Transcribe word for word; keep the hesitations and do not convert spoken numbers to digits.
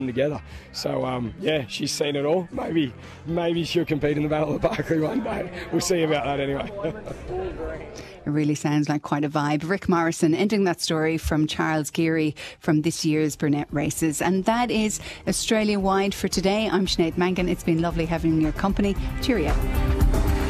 together. So um, yeah, she's seen it all. Maybe, maybe she'll compete in the Battle of Barkly one day. We'll see about that anyway. It really sounds like quite a vibe. Rick Morrison ending that story from Charles Geary from this year's Burnett races. And that is Australia-wide for today. I'm Sinead Mangan. It's been lovely having your company. Cheerio.